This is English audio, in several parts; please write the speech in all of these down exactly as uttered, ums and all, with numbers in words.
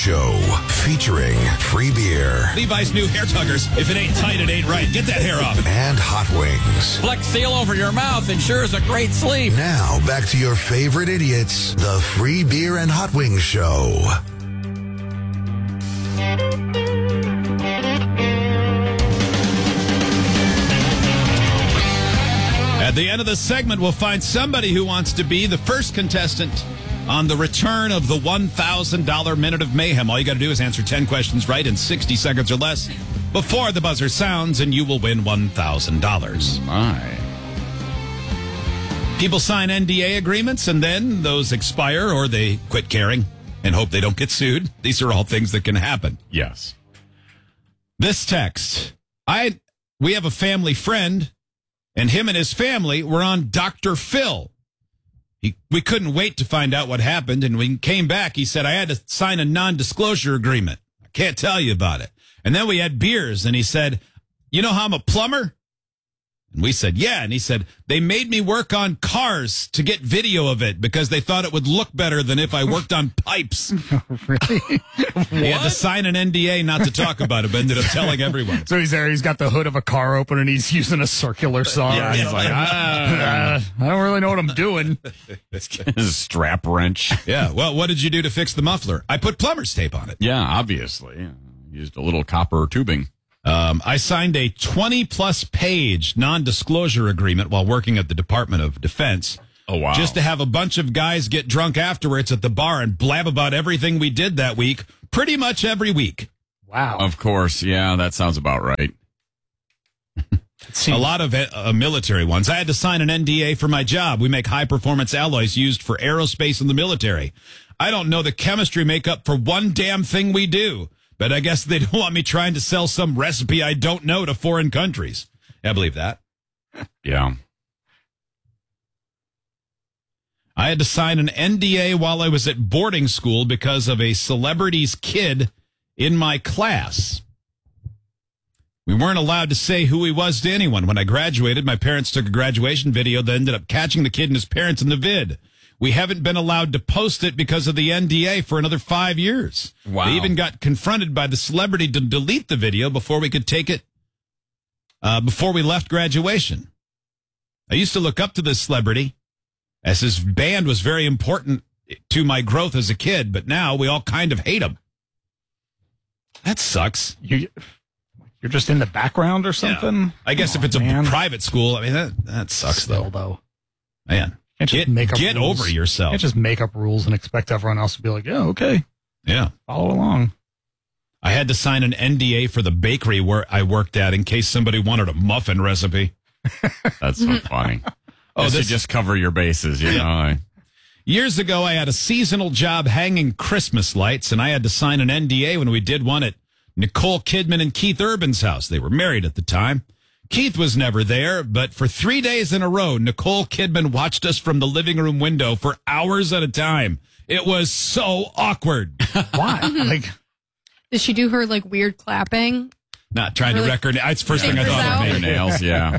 Show featuring free beer Levi's new hair tuggers. If it ain't tight, it ain't right. Get that hair off. and hot wings. Flex Seal over your mouth ensures a great sleep. Now back to your favorite idiots, the Free Beer and Hot Wings Show. At the end of the segment, we'll find somebody who wants to be the first contestant on the return of the one thousand dollars Minute of Mayhem. All you got to do is answer ten questions right in sixty seconds or less before the buzzer sounds, and you will win one thousand dollars. My. People sign N D A agreements, and then those expire or they quit caring and hope they don't get sued. These are all things that can happen. Yes. This text, I we have a family friend, and him and his family were on Doctor Phil. He, we couldn't wait to find out what happened, and when he came back, he said, I had to sign a non-disclosure agreement. I can't tell you about it. And then we had beers, and he said, you know how I'm a plumber? And we said, yeah. And he said, they made me work on cars to get video of it because they thought it would look better than if I worked on pipes. Really? He had to sign an N D A not to talk about it, but ended up telling everyone. So he's there, he's got the hood of a car open, and he's using a circular saw. Yeah, he's yeah. like, ah, I don't really know what I'm doing. Strap wrench. Yeah. Well, what did you do to fix the muffler? I put plumber's tape on it. Yeah, obviously. Used a little copper tubing. Um, I signed a twenty-plus page non-disclosure agreement while working at the Department of Defense. Oh, wow. Just to have a bunch of guys get drunk afterwards at the bar and blab about everything we did that week, pretty much every week. Wow. Of course. Yeah, that sounds about right. A lot of uh, military ones. I had to sign an N D A for my job. We make high-performance alloys used for aerospace and the military. I don't know the chemistry makeup for one damn thing we do. But I guess they don't want me trying to sell some recipe I don't know to foreign countries. I believe that. Yeah. I had to sign an N D A while I was at boarding school because of a celebrity's kid in my class. We weren't allowed to say who he was to anyone. When I graduated, my parents took a graduation video that ended up catching the kid and his parents in the vid. We haven't been allowed to post it because of the N D A for another five years. Wow. They even got confronted by the celebrity to delete the video before we could take it, uh, before we left graduation. I used to look up to this celebrity as his band was very important to my growth as a kid, but now we all kind of hate him. That sucks. You, you're just in the background or something? Yeah. I guess Oh, if it's a man. private school, I mean, that, that sucks, Still, though. though. Man. Can't just Get, make up get rules. over yourself. Can't just make up rules and expect everyone else to be like, yeah, okay, Yeah. follow along. I had to sign an N D A for the bakery where I worked at in case somebody wanted a muffin recipe. That's so funny. Oh, Oh, this this- just cover your bases, you know. I- Years ago, I had a seasonal job hanging Christmas lights, and I had to sign an N D A when we did one at Nicole Kidman and Keith Urban's house. They were married at the time. Keith was never there, but for three days in a row, Nicole Kidman watched us from the living room window for hours at a time. It was so awkward. Why? Like, Did she do her like weird clapping? Not trying Really? to record. It's the first thing I Fingers thought out? of. Your Maybe. nails, yeah.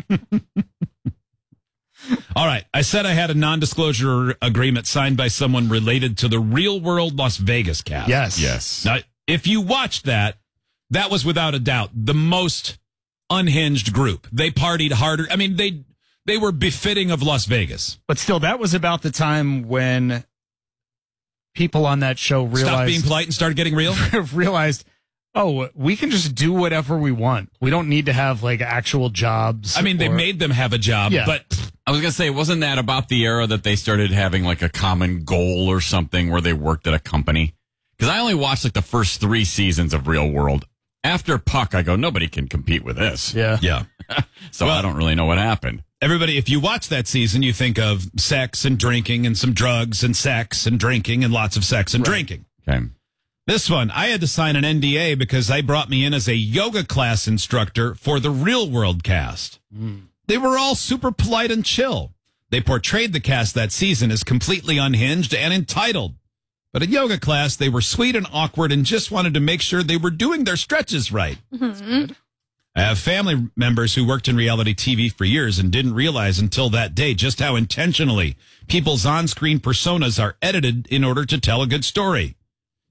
All right. I said I had a non-disclosure agreement signed by someone related to the Real World Las Vegas cast. yes. Yes. Now, if you watched that, that was without a doubt the most unhinged group. They partied harder. I mean, they they were befitting of Las Vegas. But still, that was about the time when people on that show Stopped realized being polite and started getting real. realized, oh, we can just do whatever we want. We don't need to have like actual jobs. I mean, they or- made them have a job, Yeah. but I was going to say, wasn't that about the era that they started having like a common goal or something where they worked at a company? Because I only watched like the first three seasons of Real World. After Puck, I go, nobody can compete with this. Yeah. yeah. So Well- I don't really know what happened. Everybody, if you watch that season, you think of sex and drinking and some drugs and sex and drinking and lots of sex and drinking. Okay. This one, I had to sign an N D A because they brought me in as a yoga class instructor for the Real World cast. They were all super polite and chill. They portrayed the cast that season as completely unhinged and entitled. But at yoga class, they were sweet and awkward and just wanted to make sure they were doing their stretches right. I have family members who worked in reality T V for years and didn't realize until that day just how intentionally people's on-screen personas are edited in order to tell a good story.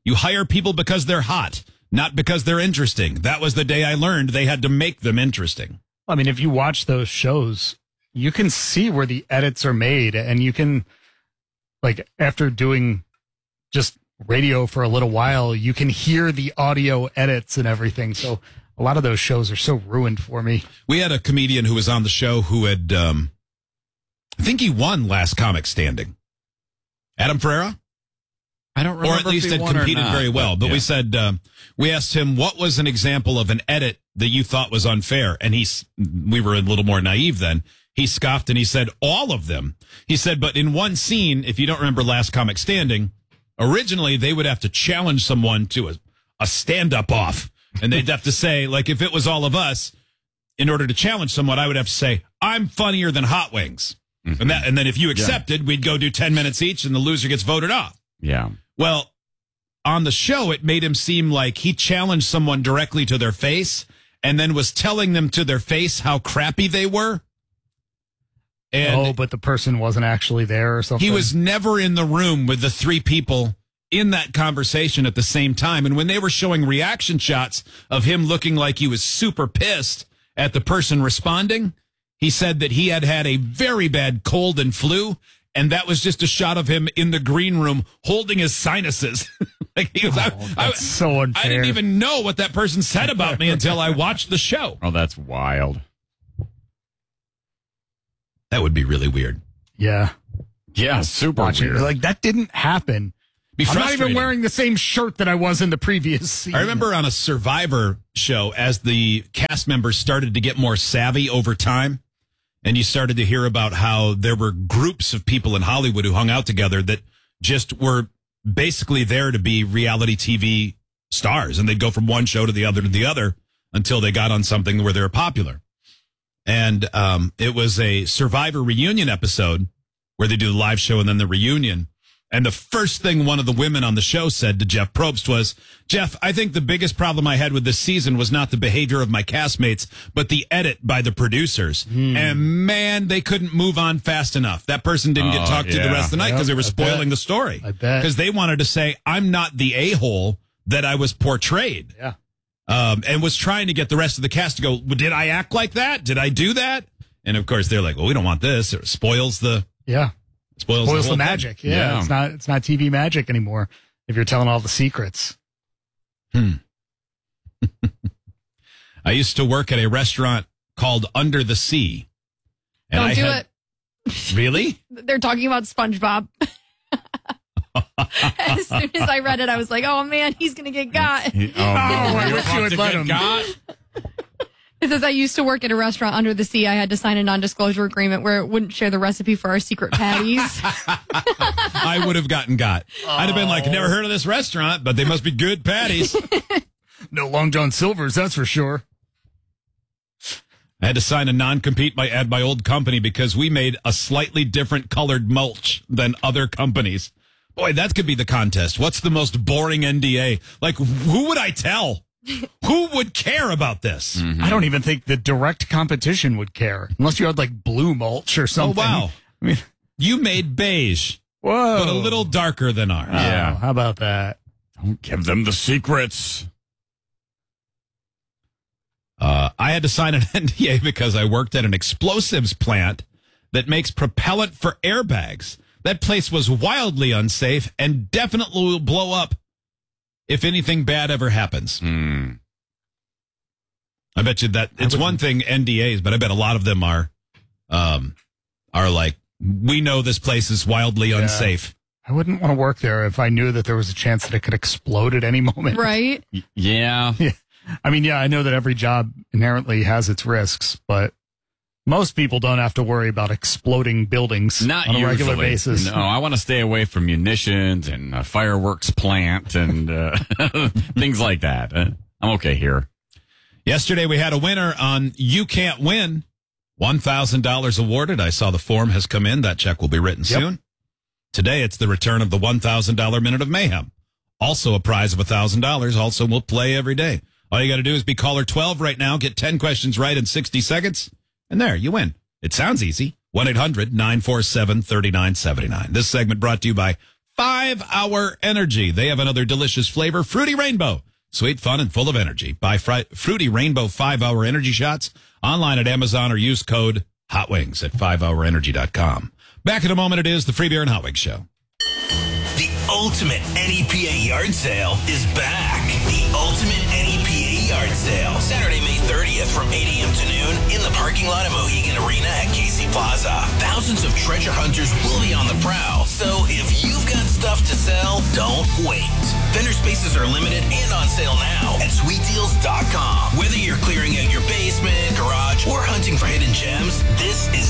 You hire people because they're hot, not because they're interesting. That was the day I learned they had to make them interesting. I mean, if you watch those shows, you can see where the edits are made, and you can, like, after doing just radio for a little while, you can hear the audio edits and everything. So a lot of those shows are so ruined for me. We had a comedian who was on the show who had, um, I think he won Last Comic Standing. Adam Ferreira? I don't remember. Or at least if he had won or competed not, very well. But yeah. we said, um, we asked him, what was an example of an edit that you thought was unfair? And he's, we were a little more naive then. He scoffed and he said, all of them. He said, but in one scene, if you don't remember Last Comic Standing, originally they would have to challenge someone to a, a stand-up off. And they'd have to say, like, if it was all of us, in order to challenge someone, I would have to say, I'm funnier than Hot Wings. Mm-hmm. And that, and then if you accepted, yeah. we'd go do ten minutes each and the loser gets voted off. Yeah. Well, on the show, it made him seem like he challenged someone directly to their face and then was telling them to their face how crappy they were. And oh, but the person wasn't actually there or something? He was never in the room with the three people in that conversation at the same time. And when they were showing reaction shots of him looking like he was super pissed at the person responding, he said that he had had a very bad cold and flu. And that was just a shot of him in the green room holding his sinuses. like he was, oh, I, that's I, so unfair. I didn't even know what that person said about me until I watched the show. Oh, that's wild. That would be really weird. Yeah. Yeah, super Watching, weird. like, that didn't happen. Be I'm not even wearing the same shirt that I was in the previous scene. I remember on a Survivor show, as the cast members started to get more savvy over time, and you started to hear about how there were groups of people in Hollywood who hung out together that just were basically there to be reality T V stars. And they'd go from one show to the other to the other until they got on something where they were popular. And um, it was a Survivor reunion episode where they do the live show and then the reunion. And the first thing one of the women on the show said to Jeff Probst was, Jeff, I think the biggest problem I had with this season was not the behavior of my castmates, but the edit by the producers. Mm. And man, they couldn't move on fast enough. That person didn't oh, get talked yeah. to the rest of the night because yep, they were I spoiling bet. the story. I bet. Because they wanted to say, I'm not the a-hole that I was portrayed. Yeah. Um, and was trying to get the rest of the cast to go, well, did I act like that? Did I do that? And of course, they're like, well, we don't want this. It spoils the... Yeah. Spoils, Spoils the, the the magic. Yeah, yeah. It's not it's not T V magic anymore if you're telling all the secrets. Hmm. I used to work at a restaurant called Under the Sea. And Don't I do had, it. Really? They're talking about SpongeBob. As soon as I read it, I was like, oh, man, he's going to get got. He- oh, I you're wish you about would to let get him. got? It says I used to work at a restaurant Under the Sea. I had to sign a non-disclosure agreement where it wouldn't share the recipe for our secret patties. I would have gotten got. I'd have been like, never heard of this restaurant, but they must be good patties. No Long John Silver's, that's for sure. I had to sign a non-compete by, at my old company because we made a slightly different colored mulch than other companies. Boy, that could be the contest. What's the most boring N D A? Like, who would I tell? Who would care about this? Mm-hmm. I don't even think the direct competition would care unless you had like blue mulch or Oh, something. wow. I mean, You made beige, whoa. but a little darker than ours. Oh, Yeah. How about that? Don't give them the secrets. Uh, I had to sign an N D A because I worked at an explosives plant that makes propellant for airbags. That place was wildly unsafe and definitely will blow up if anything bad ever happens. Mm. I bet you that it's one thing N D As, but I bet a lot of them are, um, are like, we know this place is wildly Yeah. unsafe. I wouldn't want to work there if I knew that there was a chance that it could explode at any moment. Right? Y- Yeah. I mean, yeah, I know that every job inherently has its risks, but most people don't have to worry about exploding buildings Not on a regular usually. basis. No, I want to stay away from munitions and a fireworks plant and uh, things like that. Uh, I'm okay here. Yesterday we had a winner on You Can't Win. one thousand dollars awarded. I saw the form has come in. That check will be written Yep. soon. Today it's the return of the one thousand dollars Minute of Mayhem. Also a prize of one thousand dollars. Also we'll play every day. All you got to do is be caller twelve right now. Get ten questions right in sixty seconds. And there, you win. It sounds easy. one eight hundred nine four seven three nine seven nine. This segment brought to you by five hour Energy. They have another delicious flavor, Fruity Rainbow. Sweet, fun, and full of energy. Buy fri- Fruity Rainbow five hour Energy shots online at Amazon or use code HOTWINGS at five hour energy dot com. Back in a moment, it is the Free Beer and Hot Wings Show. The ultimate N E P A yard sale is back. The ultimate N E P A yard sale. Saturday, May thirtieth from eight a.m. to noon in the parking lot of Mohegan Arena at Casey Plaza. Thousands of treasure hunters will be on the prowl. So if you've got stuff to sell, don't wait. Vendor spaces are limited and on sale now at sweet deals dot com. Whether you're clearing out your basement, garage, or hunting for hidden gems, this is